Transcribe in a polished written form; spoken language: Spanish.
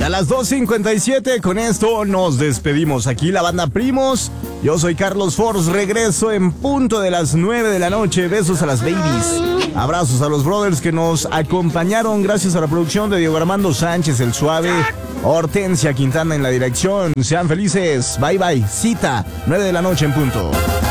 A las 2:57, con esto nos despedimos. Aquí la banda Primos. Yo soy Carlos Force, regreso en punto de las 9 de la noche. Besos a las babies. Abrazos a los brothers que nos acompañaron. Gracias a la producción de Diego Armando Sánchez, el Suave. Hortensia Quintana en la dirección. Sean felices. Bye bye. Cita, 9 de la noche en punto.